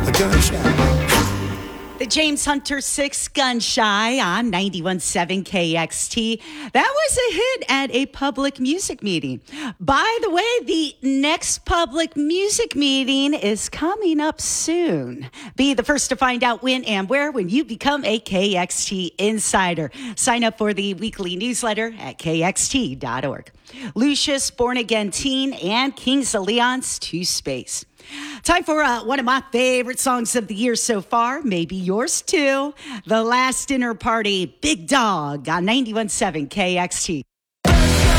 a gun shy. The James Hunter 6 Gun Shy on 91.7 KXT. That was a hit at a public music meeting. By the way, the next public music meeting is coming up soon. Be the first to find out when and where when you become a KXT insider. Sign up for the weekly newsletter at kxt.org. Lucius, Born Again Teen, and Kings of Leon's Two Space. Time for one of my favorite songs of the year so far, maybe yours too. The Last Dinner Party, Big Dog on 91.7 KXT.